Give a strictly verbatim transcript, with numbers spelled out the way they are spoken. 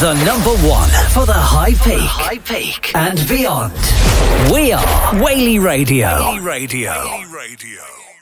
The number one for the high peak, high peak and beyond. We are Whaley Radio. Whaley Radio. Whaley Radio.